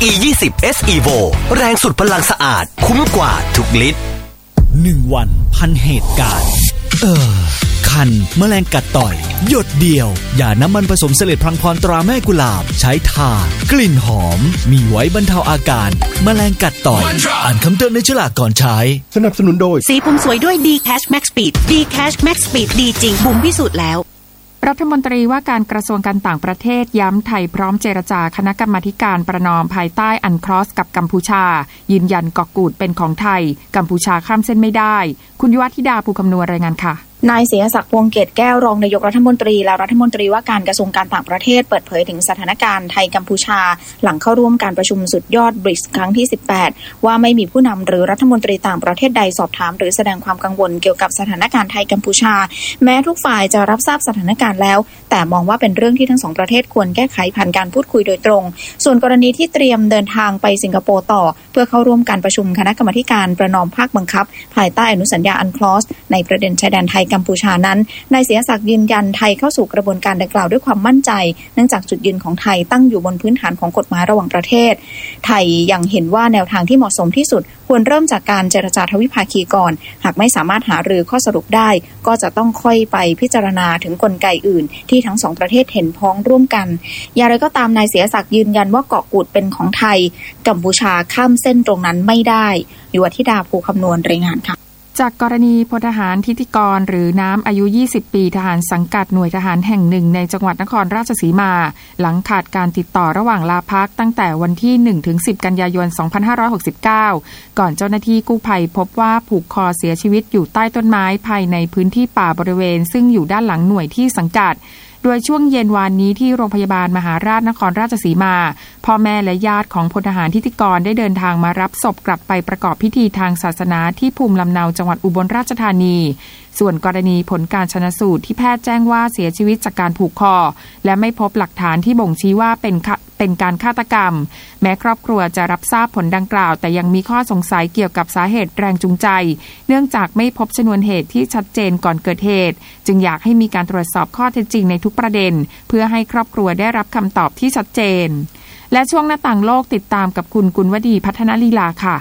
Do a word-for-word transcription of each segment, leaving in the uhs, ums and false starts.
อี ยี่สิบ เอส Evo แรงสุดพลังสะอาดคุ้มกว่าทุกลิตรหนึ่งวันพันเหตุการณ์เออคันแมลงกัดต่อยหยดเดียวอย่าน้ำมันผสมเสลดพลังพรตราแม่กุหลาบใช้ทากลิ่นหอมมีไว้บรรเทาอาการแมลงกัดต่อยอ่านคำเตือนในฉลากก่อนใช้สนับสนุนโดยสีผมสวยด้วย D-Cash Max Speed D-Cash Max Speed ดีจริงบุ๋มพิสูจน์แล้วรัฐมนตรีว่าการกระทรวงการต่างประเทศย้ำไทยพร้อมเจรจาคณะกรรมาธิการประนอมภายใต้อันครอสกับกัมพูชายืนยันเกาะกูดเป็นของไทยกัมพูชาข้ามเส้นไม่ได้คุณยุวธิดาภูคำนวณรายงานค่ะนายเสียศักดิ์ พวงเกตแก้วรองนายกรัฐมนตรีและรัฐมนตรีว่าการกระทรวงการต่างประเทศเปิดเผยถึงสถานการณ์ไทยกัมพูชาหลังเข้าร่วมการประชุมสุดยอด บริกส์ ครั้งที่สิบแปดว่าไม่มีผู้นำหรือรัฐมนตรีต่างประเทศใดสอบถามหรือแสดงความกังวลเกี่ยวกับสถานการณ์ไทยกัมพูชาแม้ทุกฝ่ายจะรับทราบสถานการณ์แล้วแต่มองว่าเป็นเรื่องที่ทั้งสองประเทศควรแก้ไขผ่านการพูดคุยโดยตรงส่วนกรณีที่เตรียมเดินทางไปสิงคโปร์ต่อเพื่อเข้าร่วมการประชุมคณะกรรมาธิการประนอมภาคบังคับภายใต้อนุสัญญาอันคลอสในประเด็นชายแดนไทยกัมพูชานั้นนายเสียศักดิ์ยืนยันไทยเข้าสู่กระบวนการดังกล่าวด้วยความมั่นใจเนื่องจากจุดยืนของไทยตั้งอยู่บนพื้นฐานของกฎหมายระหว่างประเทศไทยยังเห็นว่าแนวทางที่เหมาะสมที่สุดควรเริ่มจากการเจรจาทวิภาคีก่อนหากไม่สามารถหารือข้อสรุปได้ก็จะต้องค่อยไปพิจารณาถึงกลไกอื่นที่ทั้งสองประเทศเห็นพ้องร่วมกันอย่างไรก็ตามนายเสียศักดิ์ยืนยันว่าเกาะกูดเป็นของไทยกัมพูชาข้ามเส้นตรงนั้นไม่ได้ยุวธิดาภูคำนวณรายงานค่ะจากกรณีพลทหารทิติกรหรือน้ำอายุยี่สิบปีทหารสังกัดหน่วยทหารแห่งหนึ่งในจังหวัดนครราชสีมาหลังขาดการติดต่อระหว่างลาพักตั้งแต่วันที่ หนึ่งถึงสิบ กันยายน สองพันห้าร้อยหกสิบเก้าก่อนเจ้าหน้าที่กู้ภัยพบว่าผูกคอเสียชีวิตอยู่ใต้ต้นไม้ภายในพื้นที่ป่าบริเวณซึ่งอยู่ด้านหลังหน่วยที่สังกัดโดยช่วงเย็นวานนี้ที่โรงพยาบาลมหาราชนครราชสีมาพ่อแม่และญาติของพลทหารทิติกรได้เดินทางมารับศพกลับไปประกอบพิธีทางศาสนาที่ภูมิลำเนาจังหวัดอุบลราชธานีส่วนกรณีผลการชันสูตรที่แพทย์แจ้งว่าเสียชีวิตจากการผูกคอและไม่พบหลักฐานที่บ่งชี้ว่าเป็นเป็นการฆาตกรรมแม้ครอบครัวจะรับทราบผลดังกล่าวแต่ยังมีข้อสงสัยเกี่ยวกับสาเหตุแรงจูงใจเนื่องจากไม่พบชนวนเหตุที่ชัดเจนก่อนเกิดเหตุจึงอยากให้มีการตรวจสอบข้อเท็จจริงในทุกประเด็นเพื่อให้ครอบครัวได้รับคำตอบที่ชัดเจนและช่วงหน้าต่างโลกติดตามกับคุณกุลวดีพัฒนลีลาค่ะ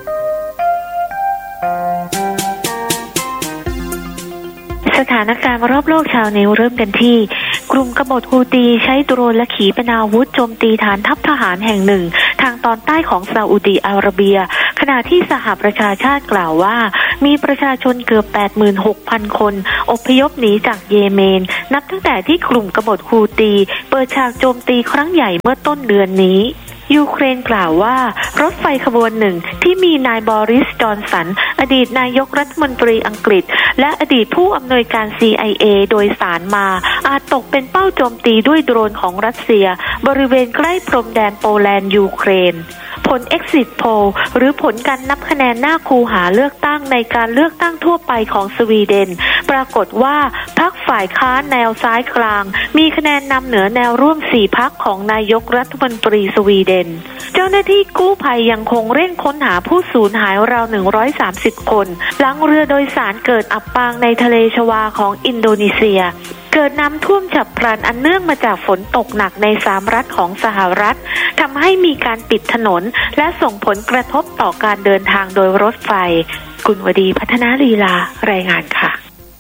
สถานการณ์รอบโลกชาวนิวเริ่มกันที่กลุ่มกบฏฮูตีใช้โดรนและขีปนาวุธโจมตีฐานทัพทหารแห่งหนึ่งทางตอนใต้ของซาอุดิอาระเบียขณะที่สหประชาชาติกล่าวว่ามีประชาชนเกือบ แปดหมื่นหกพัน คนอพยพหนีจากเยเมนนับตั้งแต่ที่กลุ่มกบฏฮูตีเปิดฉากโจมตีครั้งใหญ่เมื่อต้นเดือนนี้ยูเครนกล่าวว่ารถไฟขบวนหนึ่งที่มีนายบอริส จอนสันอดีตนายกรัฐมนตรีอังกฤษและอดีตผู้อำนวยการ ซี ไอ เอ โดยสารมาอาจตกเป็นเป้าโจมตีด้วยโดรนของรัสเซียบริเวณใกล้พรมแดนโปแลนด์ยูเครนผล Exit Poll หรือผลการนับคะแนนหน้าคูหาเลือกตั้งในการเลือกตั้งทั่วไปของสวีเดนปรากฏว่าพรรคฝ่ายค้านแนวซ้ายกลางมีคะแนนนำเหนือแนวร่วมสี่พรรคของนายกรัฐมนตรีสวีเดนเจ้าหน้าที่กู้ภัยยังคงเร่งค้นหาผู้สูญหายราวหนึ่งร้อยสามสิบคนหลังเรือโดยสารเกิดอับปางในทะเลชวาของอินโดนีเซียเกิดน้ำท่วมฉับพลันอันเนื่องมาจากฝนตกหนักในสามรัฐของสหรัฐทำให้มีการปิดถนนและส่งผลกระทบต่อการเดินทางโดยรถไฟกุลวดีพัฒนาลีลารายงานค่ะ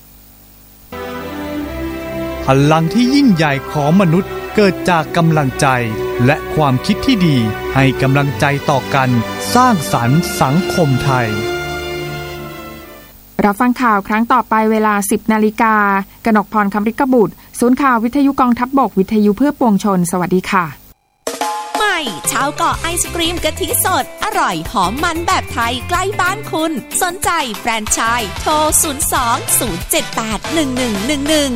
พลังที่ยิ่งใหญ่ของมนุษย์เกิดจากกำลังใจและความคิดที่ดีให้กำลังใจต่อกันสร้างสรรค์สังคมไทยรับฟังข่าวครั้งต่อไปเวลา สิบนาฬิกากนกพรคำริกบุตรศูนย์ข่าววิทยุกองทัพบกวิทยุเพื่อปวงชนสวัสดีค่ะใหม่ชาวเกาะไอศกรีมกะทิสดอร่อยหอมมันแบบไทยใกล้บ้านคุณสนใจแฟรนไชส์โทรศูนย์ สอง ศูนย์ เจ็ด แปด หนึ่ง หนึ่ง หนึ่ง หนึ่ง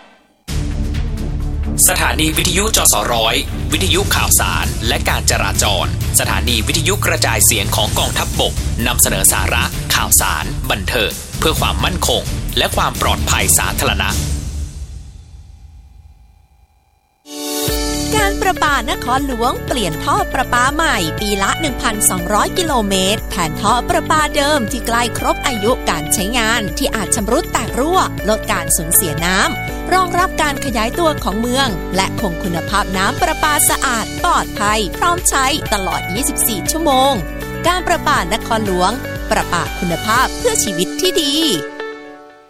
สถานีวิทยุจสร้อยวิทยุข่าวสารและการจราจรสถานีวิทยุกระจายเสียงของกองทัพบกนำเสนอสาระข่าวสารบันเทิงเพื่อความมั่นคงและความปลอดภัยสาธารณะการประปานครหลวงเปลี่ยนท่อประปาใหม่ปีละ หนึ่งพันสองร้อย กิโลเมตรแทนท่อประปาเดิมที่ใกล้ครบอายุการใช้งานที่อาจชำรุดแตกรั่วลดการสูญเสียน้ำรองรับการขยายตัวของเมืองและคงคุณภาพน้ำประปาสะอาดปลอดภัยพร้อมใช้ตลอด ยี่สิบสี่ ชั่วโมงการประปานครหลวงประปาคุณภาพเพื่อชีวิตที่ดี